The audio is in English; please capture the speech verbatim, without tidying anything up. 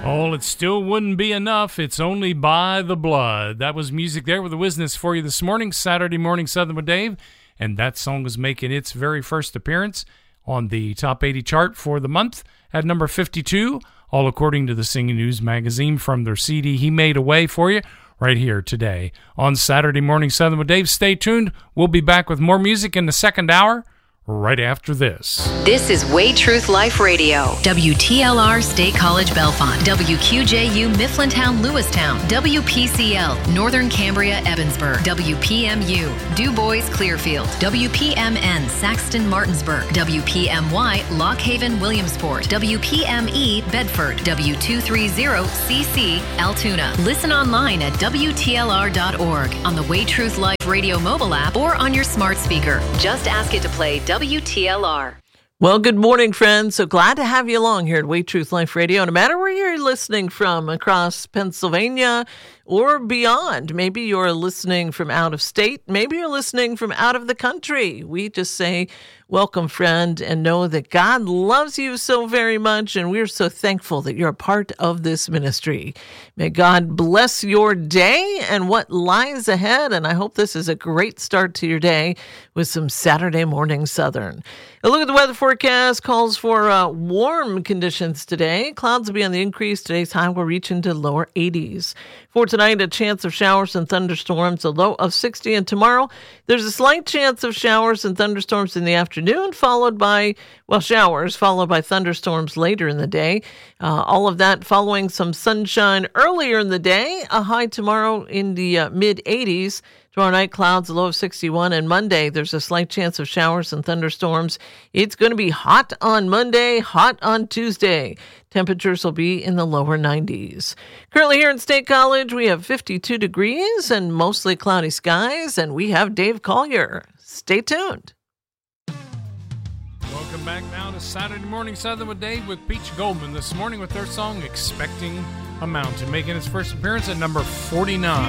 Oh, it still wouldn't be enough. It's only by the blood. That was music there with the Wisness for you this morning, Saturday Morning Southern with Dave. And that song is making its very first appearance on the Top eighty chart for the month at number fifty-two, all according to the Singing News magazine from their C D He Made a Way for you right here today on Saturday Morning Southern with Dave. Stay tuned. We'll be back with more music in the second hour right after this. This is Way Truth Life Radio. W T L R State College Bellefonte. W Q J U Mifflintown Lewistown. W P C L Northern Cambria Evansburg. W P M U Du Bois Clearfield. W P M N Saxton Martinsburg. W P M Y Lock Haven Williamsport. W P M E Bedford. W two thirty C C Altoona. Listen online at W T L R dot org, on the Way Truth Life Radio mobile app, or on your smart speaker. Just ask it to play W T L R. Well, good morning, friends. So glad to have you along here at Way Truth Life Radio. No matter where you're listening from across Pennsylvania or beyond, maybe you're listening from out of state, maybe you're listening from out of the country. We just say, welcome, friend, and know that God loves you so very much, and we're so thankful that you're a part of this ministry. May God bless your day and what lies ahead, and I hope this is a great start to your day with some Saturday Morning Southern. A look at the weather forecast calls for uh, warm conditions today. Clouds will be on the increase. Today's high will reach into lower eighties. For tonight, a chance of showers and thunderstorms, a low of sixty. And tomorrow, there's a slight chance of showers and thunderstorms in the afternoon, followed by, well, showers, followed by thunderstorms later in the day. Uh, all of that following some sunshine earlier in the day. A high tomorrow in the uh, mid eighties. Tomorrow night, clouds, a low of sixty-one. And Monday, there's a slight chance of showers and thunderstorms. It's going to be hot on Monday, hot on Tuesday. Temperatures will be in the lower nineties. Currently here in State College, we have fifty-two degrees and mostly cloudy skies. And we have Dave Collier. Stay tuned. Welcome back now to Saturday Morning Southern with Dave with Peach Goldman this morning with their song Expecting a Mountain, making its first appearance at number forty-nine.